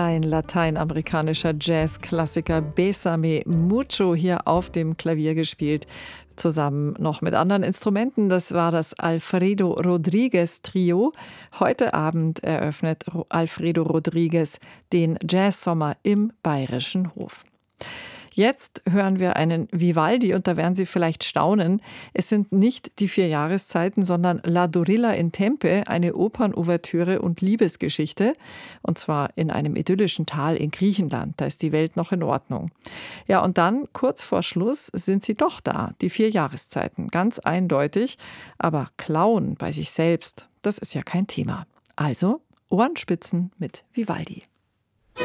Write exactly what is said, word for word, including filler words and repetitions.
Ein lateinamerikanischer Jazzklassiker, Bésame Mucho, hier auf dem Klavier gespielt, zusammen noch mit anderen Instrumenten. Das war das Alfredo Rodriguez Trio. Heute Abend eröffnet Alfredo Rodriguez den Jazzsommer im Bayerischen Hof. Jetzt hören wir einen Vivaldi und da werden Sie vielleicht staunen. Es sind nicht die vier Jahreszeiten, sondern La Dorilla in Tempe, eine Opernouvertüre und Liebesgeschichte. Und zwar in einem idyllischen Tal in Griechenland. Da ist die Welt noch in Ordnung. Ja, und dann, kurz vor Schluss, sind sie doch da, die vier Jahreszeiten. Ganz eindeutig. Aber Klauen bei sich selbst, das ist ja kein Thema. Also Ohrenspitzen mit Vivaldi.